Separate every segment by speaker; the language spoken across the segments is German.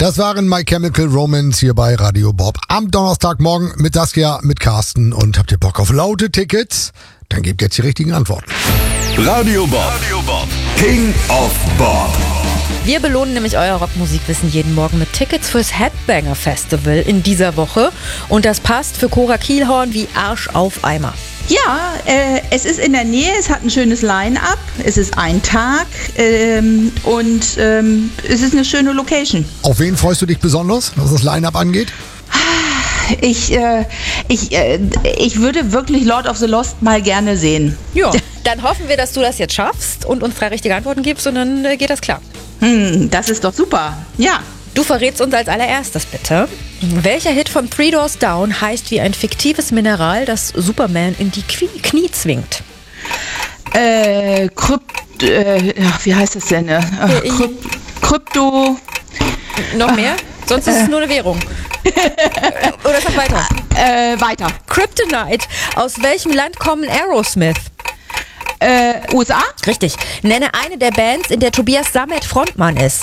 Speaker 1: Das waren My Chemical Romance hier bei Radio Bob. Am Donnerstagmorgen mit Saskia, mit Carsten. Und habt ihr Bock auf laute Tickets? Dann gebt jetzt die richtigen Antworten.
Speaker 2: Radio Bob. King of Bob.
Speaker 3: Wir belohnen nämlich euer Rockmusikwissen jeden Morgen mit Tickets fürs Headbanger Festival in dieser Woche. Und das passt für Cora Kielhorn wie Arsch auf Eimer.
Speaker 4: Ja, es ist in der Nähe, es hat ein schönes Line-Up, es ist ein Tag und es ist eine schöne Location.
Speaker 1: Auf wen freust du dich besonders, was das Line-Up angeht?
Speaker 4: Ich würde wirklich Lord of the Lost mal gerne sehen.
Speaker 3: Ja, dann hoffen wir, dass du das jetzt schaffst und uns 3 richtige Antworten gibst und dann geht das klar.
Speaker 4: Das ist doch super, ja.
Speaker 3: Du verrätst uns als allererstes bitte, welcher Hit von Three Doors Down heißt wie ein fiktives Mineral, das Superman in die Knie zwingt?
Speaker 4: Wie heißt das denn? Krypto...
Speaker 3: Noch mehr? Sonst ist es nur eine Währung. Oder sag weiter.
Speaker 4: Weiter.
Speaker 3: Kryptonite. Aus welchem Land kommen Aerosmith?
Speaker 4: USA?
Speaker 3: Richtig. Nenne eine der Bands, in der Tobias Sammet Frontmann ist.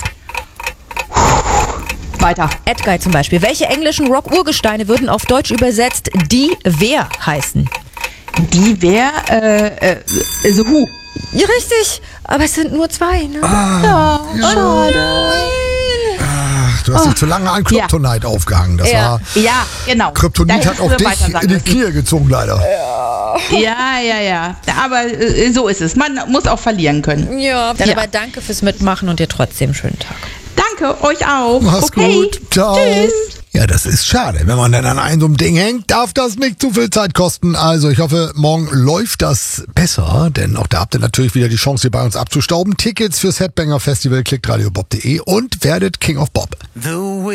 Speaker 4: Weiter.
Speaker 3: Edguy zum Beispiel. Welche englischen Rock-Urgesteine würden auf Deutsch übersetzt die Wer heißen?
Speaker 4: Die Wer? The Who.
Speaker 3: Ja, richtig. Aber es sind nur 2, ne?
Speaker 4: Schade.
Speaker 1: Du hast dich zu lange an Kryptonite aufgehangen. Das war.
Speaker 4: Ja, genau.
Speaker 1: Kryptonit hat auch dich in die Knie gezogen, leider.
Speaker 4: Ja. Aber so ist es. Man muss auch verlieren können.
Speaker 3: Ja, dann aber danke fürs Mitmachen und dir trotzdem einen schönen Tag.
Speaker 4: Danke, euch auch.
Speaker 1: Mach's gut. Ciao.
Speaker 4: Tschüss.
Speaker 1: Ja, das ist schade. Wenn man dann an einem so einem Ding hängt, darf das nicht zu viel Zeit kosten. Also ich hoffe, morgen läuft das besser, denn auch da habt ihr natürlich wieder die Chance, hier bei uns abzustauben. Tickets fürs Headbanger Festival, klickt radiobob.de und werdet King of Bob.